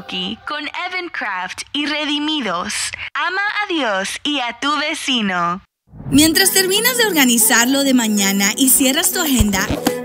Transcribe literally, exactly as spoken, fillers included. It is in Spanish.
Karaoke con Evan Craft y Redimidos. Ama a Dios y a tu vecino. Mientras terminas de organizarlo de mañana y cierras tu agenda,